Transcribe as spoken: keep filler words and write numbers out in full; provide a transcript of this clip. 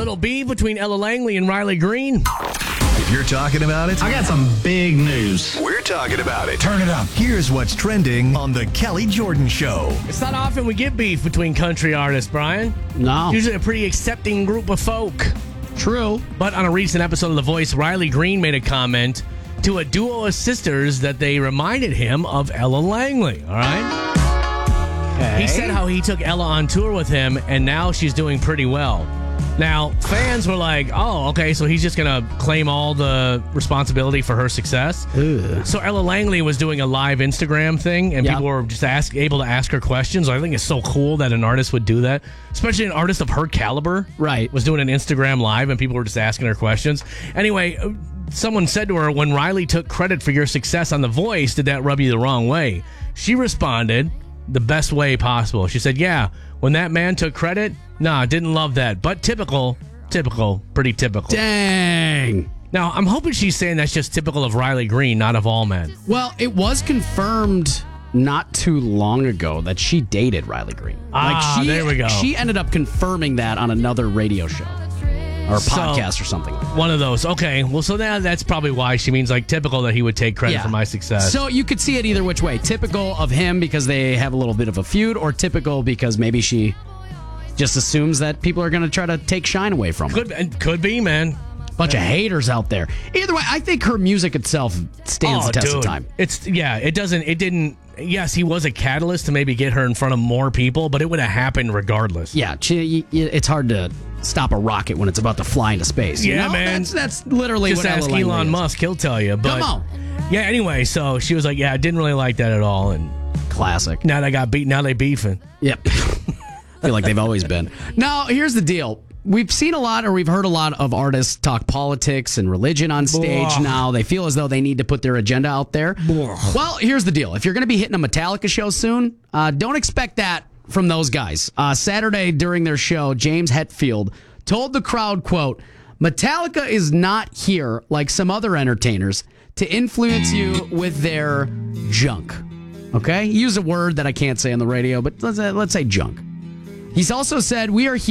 little beef between Ella Langley and Riley Green. If you're talking about it, I got some big news. we're talking about it. Turn it up. Here's what's trending on The Kelly Jordan Show. It's not often we get beef between country artists, Brian. No. Usually a pretty accepting group of folk. True. But on a recent episode of The Voice, Riley Green made a comment to a duo of sisters that they reminded him of Ella Langley, all right? Okay. He said how he took Ella on tour with him, and now she's doing pretty well. Now, fans were like, oh, okay, so he's just going to claim all the responsibility for her success. Ugh. So Ella Langley was doing a live Instagram thing, and Yep. people were just ask, able to ask her questions. I think it's so cool that an artist would do that, especially an artist of her caliber. Right. Was doing an Instagram live, and people were just asking her questions. Anyway, someone said to her, when Riley took credit for your success on The Voice, did that rub you the wrong way? She responded the best way possible. She said, yeah, when that man took credit, nah, didn't love that. But typical, typical, pretty typical. Dang. Now, I'm hoping she's saying that's just typical of Riley Green, not of all men. Well, it was confirmed not too long ago that she dated Riley Green. Ah, she, there we go. She ended up confirming that on another radio show or So- podcast or something like that. One of those. Okay, well, so now that's probably why she means like typical that he would take credit Yeah. for my success. So you could see it either which way. Typical of him because they have a little bit of a feud, or typical because maybe she just assumes that people are going to try to take shine away from her. could could be, man. Bunch of haters out there. Either way, I think her music itself stands Oh, the test dude. of time. It's yeah. It doesn't. It didn't. Yes, he was a catalyst to maybe get her in front of more people, but it would have happened regardless. Yeah, she, y- y- it's hard to stop a rocket when it's about to fly into space. you Yeah, know? man. That's, that's literally Just what ask Ella Langley Elon is. Musk; he'll tell you. But Come on. yeah. Anyway, so she was like, "Yeah, I didn't really like that at all," and Classic. now they got beat. Now they beefing. Yep. I feel like they've always been. Now, here's the deal. We've seen a lot, or we've heard a lot of artists talk politics and religion on stage Blah. now. They feel as though they need to put their agenda out there. Blah. Well, here's the deal. If you're going to be hitting a Metallica show soon, uh, don't expect that from those guys. Uh, Saturday during their show, James Hetfield told the crowd, quote, Metallica is not here like some other entertainers to influence you with their junk. Okay? He used a word that I can't say on the radio, but let's, uh, let's say junk. He's also said, we are here